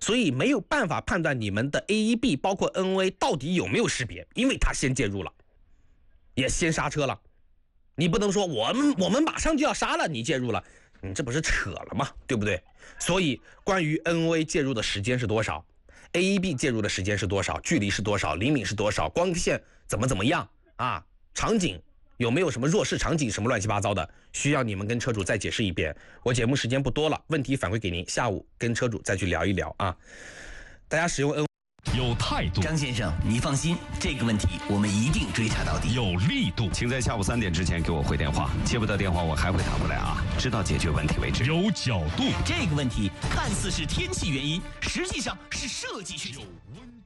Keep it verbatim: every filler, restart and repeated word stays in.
所以没有办法判断你们的 A E B 包括 N O A 到底有没有识别，因为它先介入了，也先刹车了。你不能说我们我们马上就要刹了，你介入了，你这不是扯了吗？对不对？所以关于 N O A 介入的时间是多少 ，A E B 介入的时间是多少，距离是多少，厘米是多少，光线怎么怎么样啊，场景有没有什么弱势场景，什么乱七八糟的，需要你们跟车主再解释一遍。我节目时间不多了，问题反馈给您，下午跟车主再去聊一聊啊。大家使用 N。 有态度， 张先生，你放心，这个问题我们一定追查到底。 有力度， 请在下午三点之前给我回电话，接不到电话我还会打过来啊，直到解决问题为止。 有角度， 这个问题看似是天气原因，实际上是设计需求。